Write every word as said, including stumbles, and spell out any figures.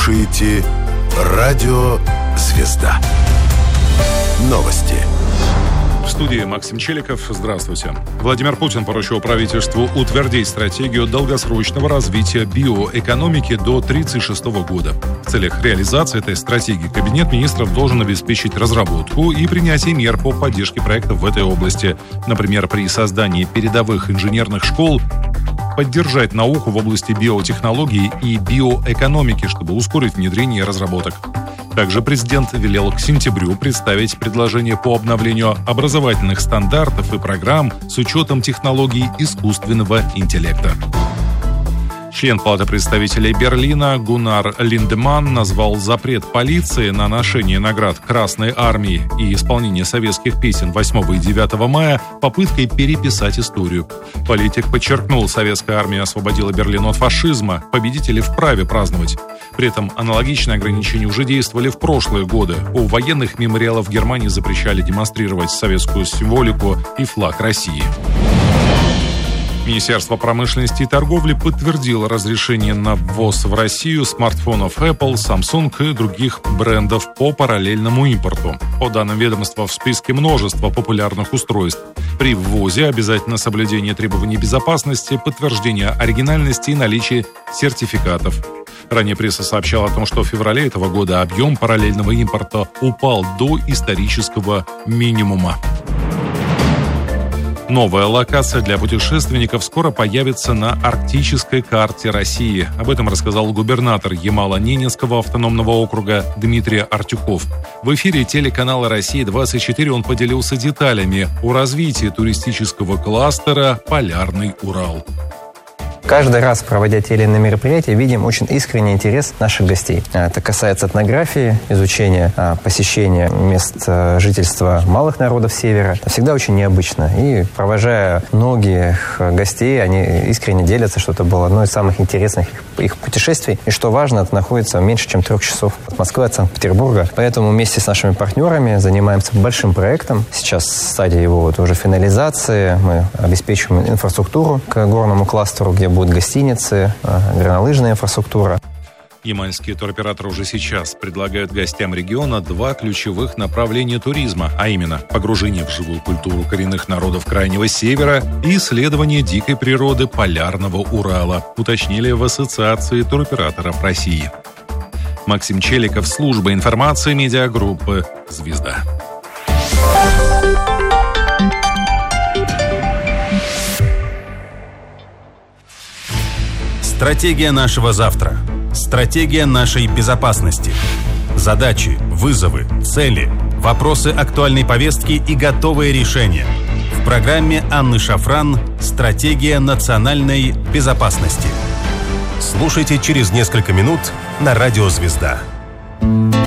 слушаете Радио «Звезда». Новости. В студии Максим Челиков. Здравствуйте. Владимир Путин поручил правительству утвердить стратегию долгосрочного развития биоэкономики до две тысячи тридцать шестого года. В целях реализации этой стратегии Кабинет министров должен обеспечить разработку и принятие мер по поддержке проектов в этой области. Например, при создании передовых инженерных школ поддержать науку в области биотехнологий и биоэкономики, чтобы ускорить внедрение разработок. Также президент велел к сентябрю представить предложение по обновлению образовательных стандартов и программ с учетом технологий искусственного интеллекта. Член Палаты представителей Берлина Гуннар Линдеманн назвал запрет полиции на ношение наград Красной Армии и исполнение советских песен восьмого и девятого мая попыткой переписать историю. Политик подчеркнул, советская армия освободила Берлин от фашизма, победители вправе праздновать. При этом аналогичные ограничения уже действовали в прошлые годы. У военных мемориалов Германии запрещали демонстрировать советскую символику и флаг России. Министерство промышленности и торговли подтвердило разрешение на ввоз в Россию смартфонов Apple, Samsung и других брендов по параллельному импорту. По данным ведомства, в списке множество популярных устройств. При ввозе обязательно соблюдение требований безопасности, подтверждение оригинальности и наличие сертификатов. Ранее пресса сообщала о том, что в феврале этого года объем параллельного импорта упал до исторического минимума. Новая локация для путешественников скоро появится на арктической карте России. Об этом рассказал губернатор Ямало-Ненецкого автономного округа Дмитрий Артюков. В эфире телеканала «Россия-двадцать четыре» он поделился деталями о развитии туристического кластера «Полярный Урал». Каждый раз, проводя те или иные мероприятия, видим очень искренний интерес наших гостей. Это касается этнографии, изучения, посещения мест жительства малых народов Севера. Это всегда очень необычно. И провожая многих гостей, они искренне делятся, что это было одно из самых интересных их путешествий. И что важно, это находится меньше, чем трех часов от Москвы, от Санкт-Петербурга. Поэтому вместе с нашими партнерами занимаемся большим проектом. Сейчас стадия его вот уже финализации. Мы обеспечиваем инфраструктуру к горному кластеру, где будут гостиницы, горнолыжная инфраструктура. Ямальские туроператоры уже сейчас предлагают гостям региона два ключевых направления туризма, а именно погружение в живую культуру коренных народов Крайнего Севера и исследование дикой природы Полярного Урала, уточнили в Ассоциации туроператоров России. Максим Челиков, служба информации медиагруппы «Звезда». Стратегия нашего завтра. Стратегия нашей безопасности. Задачи, вызовы, цели, вопросы актуальной повестки и готовые решения. В программе Анны Шафран «Стратегия национальной безопасности». Слушайте через несколько минут на Радио «Звезда».